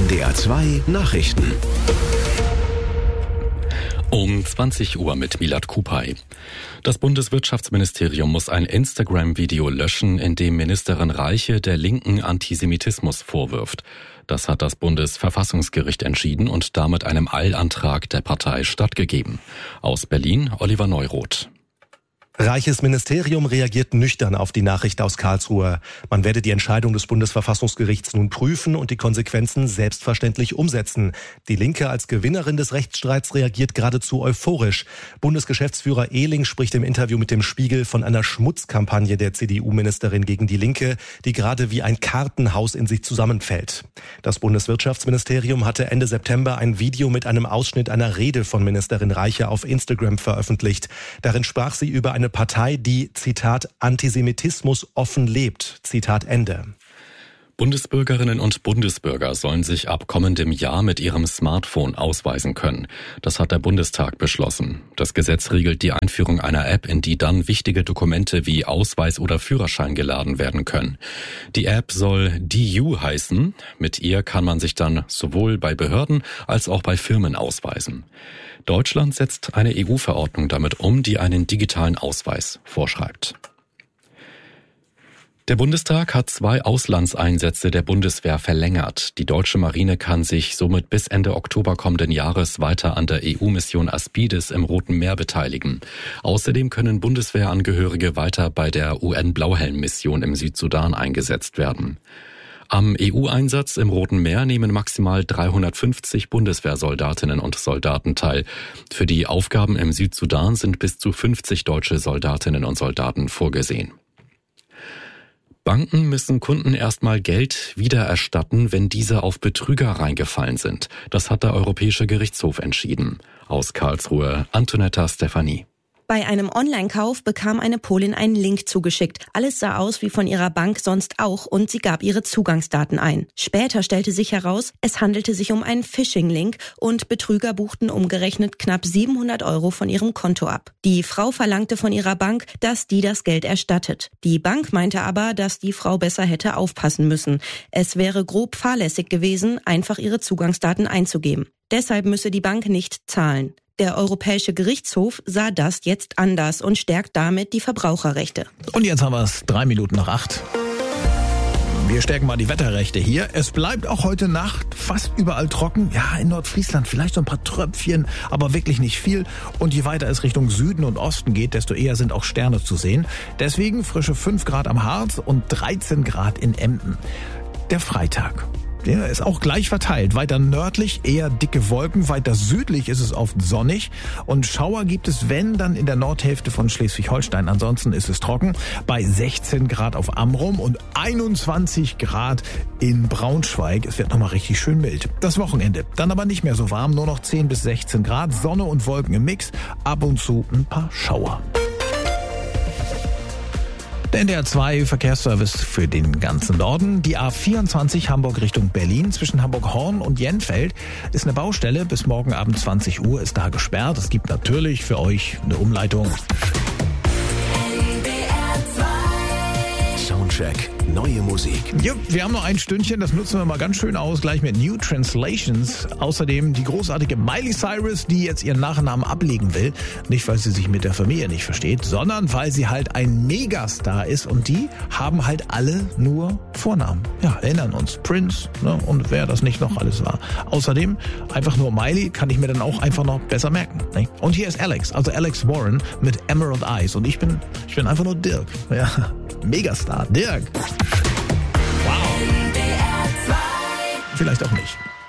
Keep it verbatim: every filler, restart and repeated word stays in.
N D R zwei Nachrichten. Um zwanzig Uhr mit Milad Kupay. Das Bundeswirtschaftsministerium muss ein Instagram-Video löschen, in dem Ministerin Reiche der Linken Antisemitismus vorwirft. Das hat das Bundesverfassungsgericht entschieden und damit einem Eilantrag der Partei stattgegeben. Aus Berlin, Oliver Neuroth. Reiches Ministerium reagiert nüchtern auf die Nachricht aus Karlsruhe. Man werde die Entscheidung des Bundesverfassungsgerichts nun prüfen und die Konsequenzen selbstverständlich umsetzen. Die Linke als Gewinnerin des Rechtsstreits reagiert geradezu euphorisch. Bundesgeschäftsführer Ehling spricht im Interview mit dem Spiegel von einer Schmutzkampagne der C D U-Ministerin gegen die Linke, die gerade wie ein Kartenhaus in sich zusammenfällt. Das Bundeswirtschaftsministerium hatte Ende September ein Video mit einem Ausschnitt einer Rede von Ministerin Reiche auf Instagram veröffentlicht. Darin sprach sie über eine Partei, die, Zitat, Antisemitismus offen lebt, Zitat Ende. Bundesbürgerinnen und Bundesbürger sollen sich ab kommendem Jahr mit ihrem Smartphone ausweisen können. Das hat der Bundestag beschlossen. Das Gesetz regelt die Einführung einer App, in die dann wichtige Dokumente wie Ausweis oder Führerschein geladen werden können. Die App soll D U heißen. Mit ihr kann man sich dann sowohl bei Behörden als auch bei Firmen ausweisen. Deutschland setzt eine E U-Verordnung damit um, die einen digitalen Ausweis vorschreibt. Der Bundestag hat zwei Auslandseinsätze der Bundeswehr verlängert. Die deutsche Marine kann sich somit bis Ende Oktober kommenden Jahres weiter an der E U-Mission Aspides im Roten Meer beteiligen. Außerdem können Bundeswehrangehörige weiter bei der U N-Blauhelm-Mission im Südsudan eingesetzt werden. Am E U-Einsatz im Roten Meer nehmen maximal dreihundertfünfzig Bundeswehrsoldatinnen und Soldaten teil. Für die Aufgaben im Südsudan sind bis zu fünfzig deutsche Soldatinnen und Soldaten vorgesehen. Banken müssen Kunden erstmal Geld wiedererstatten, wenn diese auf Betrüger reingefallen sind. Das hat der Europäische Gerichtshof entschieden. Aus Karlsruhe, Antonetta Stefanie. Bei einem Online-Kauf bekam eine Polin einen Link zugeschickt. Alles sah aus wie von ihrer Bank sonst auch und sie gab ihre Zugangsdaten ein. Später stellte sich heraus, es handelte sich um einen Phishing-Link und Betrüger buchten umgerechnet knapp siebenhundert Euro von ihrem Konto ab. Die Frau verlangte von ihrer Bank, dass die das Geld erstattet. Die Bank meinte aber, dass die Frau besser hätte aufpassen müssen. Es wäre grob fahrlässig gewesen, einfach ihre Zugangsdaten einzugeben. Deshalb müsse die Bank nicht zahlen. Der Europäische Gerichtshof sah das jetzt anders und stärkt damit die Verbraucherrechte. Und jetzt haben wir es drei Minuten nach acht. Wir stärken mal die Wetterrechte hier. Es bleibt auch heute Nacht fast überall trocken. Ja, in Nordfriesland vielleicht so ein paar Tröpfchen, aber wirklich nicht viel. Und je weiter es Richtung Süden und Osten geht, desto eher sind auch Sterne zu sehen. Deswegen frische fünf Grad am Harz und dreizehn Grad in Emden. Der Freitag. Der ist auch gleich verteilt. Weiter nördlich eher dicke Wolken, weiter südlich ist es oft sonnig und Schauer gibt es, wenn, dann in der Nordhälfte von Schleswig-Holstein. Ansonsten ist es trocken bei sechzehn Grad auf Amrum und einundzwanzig Grad in Braunschweig. Es wird nochmal richtig schön mild. Das Wochenende dann aber nicht mehr so warm, nur noch zehn bis sechzehn Grad, Sonne und Wolken im Mix, ab und zu ein paar Schauer. Der N D R zwei Verkehrsservice für den ganzen Norden. Die A vierundzwanzig Hamburg Richtung Berlin zwischen Hamburg-Horn und Jenfeld ist eine Baustelle. Bis morgen Abend zwanzig Uhr ist da gesperrt. Es gibt natürlich für euch eine Umleitung. Soundcheck, neue Musik. Ja, wir haben noch ein Stündchen, das nutzen wir mal ganz schön aus, gleich mit New Translations. Außerdem die großartige Miley Cyrus, die jetzt ihren Nachnamen ablegen will. Nicht, weil sie sich mit der Familie nicht versteht, sondern weil sie halt ein Megastar ist und die haben halt alle nur Vornamen. Ja, erinnern uns, Prince, ne, und wer das nicht noch alles war. Außerdem, einfach nur Miley kann ich mir dann auch einfach noch besser merken. Ne? Und hier ist Alex, also Alex Warren mit Emerald Eyes und ich bin, ich bin einfach nur Dirk. Ja, Megastar, Dirk. Wow. Vielleicht auch nicht.